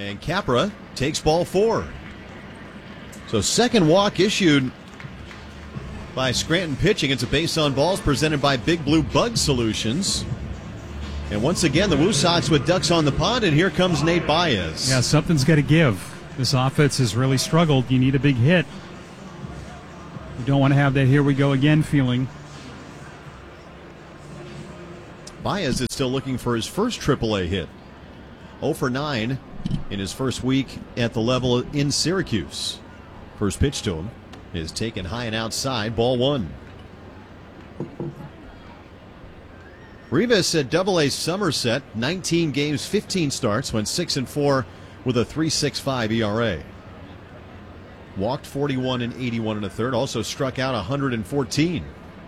And Capra takes ball 4. So second walk issued by Scranton Pitching. It's a base on balls presented by Big Blue Bug Solutions. And once again, the Woo Sox with ducks on the pond, and here comes Nate Baez. Yeah, something's got to give. This offense has really struggled. You need a big hit. You don't want to have that here we go again feeling. Baez is still looking for his first AAA hit. 0 for 9 in his first week at the level in Syracuse. First pitch to him is taken high and outside, ball 1. Rivas at AA Somerset, 19 games, 15 starts, went 6-4 with a 3.65 ERA. Walked 41 and 81 1/3, also struck out 114.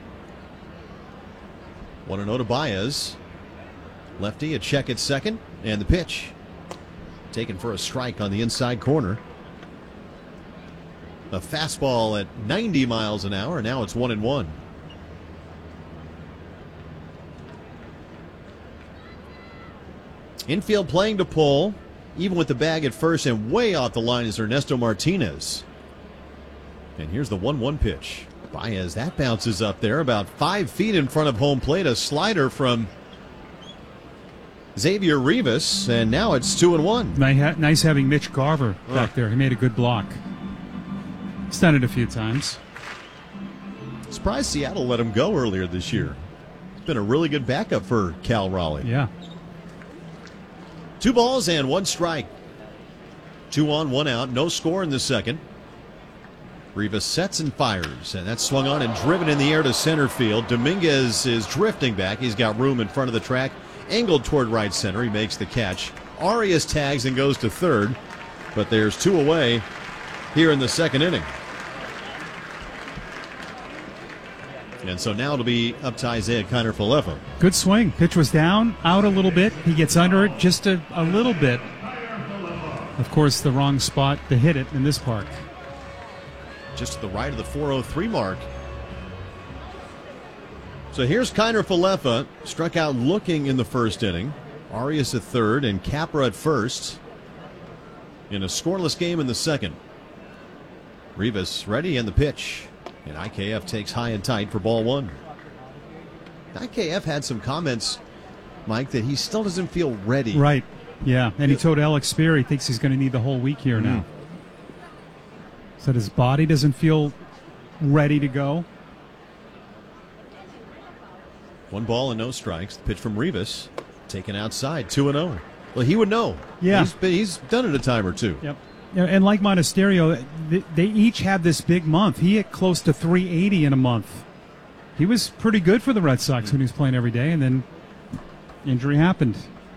1-0 to Baez. Lefty, a check at second, and the pitch taken for a strike on the inside corner. A fastball at 90 miles an hour. Now it's 1-1. Infield playing to pull, even with the bag at first, and way off the line is Ernesto Martinez. And here's the 1-1 pitch. Baez, that bounces up there about 5 feet in front of home plate. A slider from Xavier Rivas, and now it's 2-1. Nice having Mitch Garver back there. He made a good block. He's done it a few times. Surprised Seattle let him go earlier this year. It's been a really good backup for Cal Raleigh. Yeah. 2 balls and 1 strike. 2 on, 1 out. No score in the second. Rivas sets and fires, and that's swung on and driven in the air to center field. Dominguez is drifting back. He's got room in front of the track, angled toward right center. He makes the catch. Arias tags and goes to third, but there's 2 away here in the second inning. And so now it'll be up to Isaiah Kiner-Falefa. Good swing. Pitch was down, out a little bit. He gets under it just a little bit. Of course, the wrong spot to hit it in this park. Just to the right of the 403 mark. So here's Kiner-Falefa. Struck out looking in the first inning. Arias at third and Capra at first. In a scoreless game in the second. Rivas ready and the pitch. And IKF takes high and tight for ball 1. IKF had some comments, Mike, that he still doesn't feel ready. Right, yeah. And he told Alex Spear he thinks he's going to need the whole week here now. Said his body doesn't feel ready to go. 1 ball and no strikes. The pitch from Rivas, taken outside, 2-0. Well, he would know. Yeah. He's done it a time or two. Yep. And like Monasterio, they each had this big month. He hit close to 380 in a month. He was pretty good for the Red Sox when he was playing every day, and then injury happened.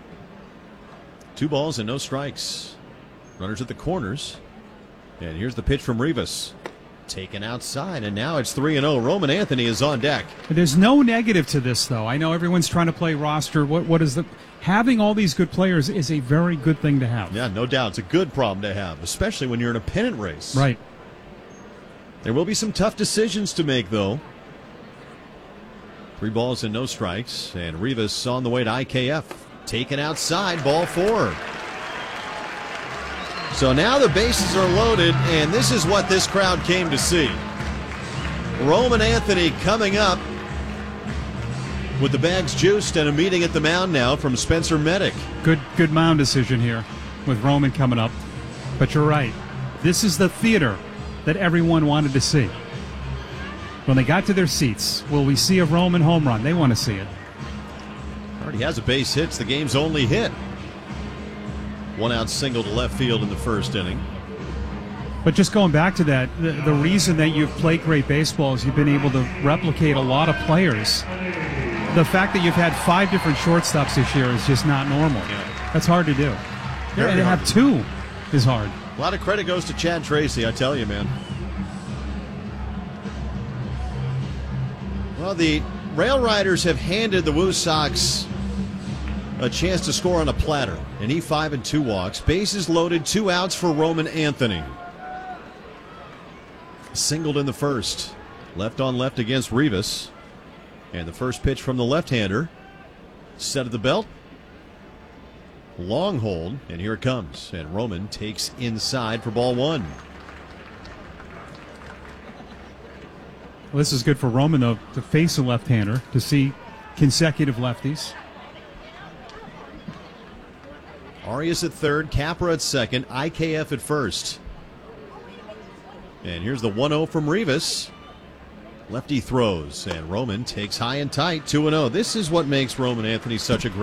2 balls and no strikes. Runners at the corners. And here's the pitch from Rivas. Taken outside, and now it's 3-0. Roman Anthony is on deck. There's no negative to this, though. I know everyone's trying to play roster. What is the... Having all these good players is a very good thing to have. Yeah, no doubt. It's a good problem to have, especially when you're in a pennant race. Right. There will be some tough decisions to make, though. 3 balls and no strikes, and Rivas on the way to IKF. Taken outside, ball 4. So now the bases are loaded, and this is what this crowd came to see. Roman Anthony coming up with the bags juiced, and a meeting at the mound now from Spencer Medic. Good mound decision here with Roman coming up. But you're right. This is the theater that everyone wanted to see. When they got to their seats, will we see a Roman home run? They want to see it. Already has a base hit. It's the game's only hit. 1 out single to left field in the first inning. But just going back to that, the reason that you've played great baseball is you've been able to replicate a lot of players. The fact that you've had 5 different shortstops this year is just not normal. Yeah. That's hard to do. And to have 2 is hard. A lot of credit goes to Chad Tracy, I tell you, man. Well, the Rail Riders have handed the Woo Sox a chance to score on a platter. An E5 and 2 walks. Bases loaded, 2 outs for Roman Anthony. Singled in the first. Left on left against Rivas. And the first pitch from the left-hander. Set of the belt. Long hold, and here it comes. And Roman takes inside for ball one. Well, this is good for Roman, though, to face a left-hander, to see consecutive lefties. Arias at third, Capra at second, IKF at first. And here's the 1-0 from Rivas. Lefty throws, and Roman takes high and tight, 2-0. This is what makes Roman Anthony such a great